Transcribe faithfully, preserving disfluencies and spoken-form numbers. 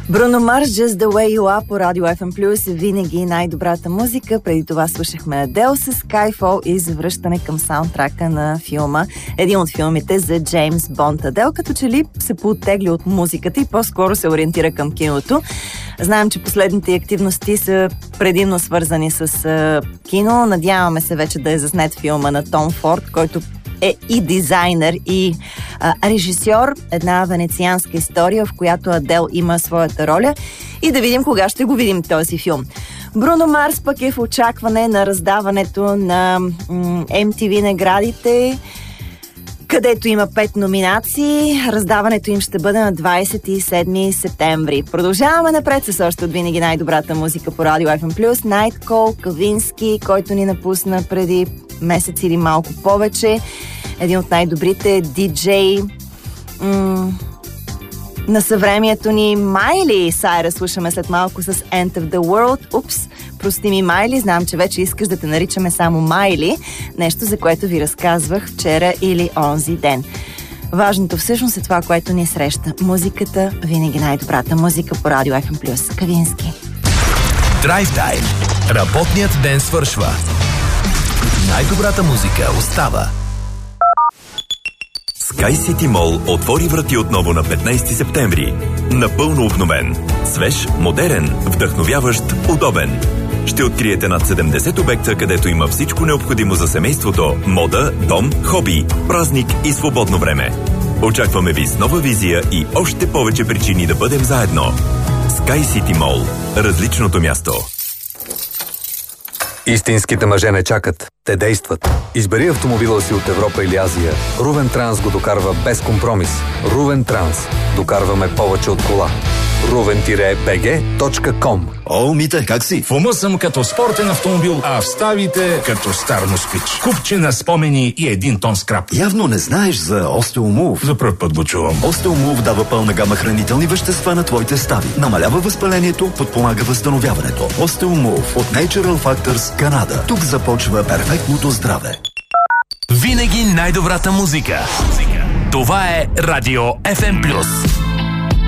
Бруно Марс, Just the Way You Are по Радио Еф Ем Плюс, винаги най-добрата музика. Преди това слушахме Адел с Skyfall и завръщане към саундтрака на филма. Един от филмите за Джеймс Бонд. Адел като че ли се пооттегли от музиката и по-скоро се ориентира към киното. Знаем, че последните активности са предимно свързани с uh, кино. Надяваме се вече да е заснет филма на Том Форд, който е и дизайнер, и а, режисьор. Една венецианска история, в която Адел има своята роля. И да видим кога ще го видим този филм. Бруно Марс пък е в очакване на раздаването на м- Ем Ти Ви наградите, където има пет номинации. Раздаването им ще бъде на двадесет и седми септември. Продължаваме напред с още от винаги най-добрата музика по Радио Еф Ем Плюс. Найткол, Кавински, който ни напусна преди месец или малко повече. Един от най-добрите диджей м- на съвремието ни. Майли Сайра слушаме след малко с End of the World. Упс, прости ми, Майли, знам, че вече искаш да те наричаме само Майли. Нещо, за което ви разказвах вчера или онзи ден. Важното всъщност е това, което ни среща. Музиката, винаги най-добрата музика по Радио Еф Ем Плюс. Кавински. Драйв Тайм. Работният ден свършва. Най-добрата музика остава. Sky City Mall отвори врати отново на петнадесети септември. Напълно обновен. Свеж, модерен, вдъхновяващ, удобен. Ще откриете над седемдесет обекта, където има всичко необходимо за семейството, мода, дом, хоби, празник и свободно време. Очакваме ви с нова визия и още повече причини да бъдем заедно. Sky City Mall. Различното място. Истинските мъже не чакат. Те действат. Избери автомобила си от Европа или Азия. Рувен Транс го докарва без компромис. Рувен Транс. Докарваме повече от кола. рувен би джи точка ком. О, Мите, как си? В ума съм като спортен автомобил, а в ставите като стар москвич. Купче на спомени и един тон скрап. Явно не знаеш за Остеомув. За пръв път го чувам. Остеомув дава пълна гама хранителни вещества на твоите стави. Намалява възпалението, подпомага възстановяването. Остеомув от Natural Factors, Канада. Тук започва перфектното здраве. Винаги най-добрата музика. Това е Радио Еф Ем Плюс.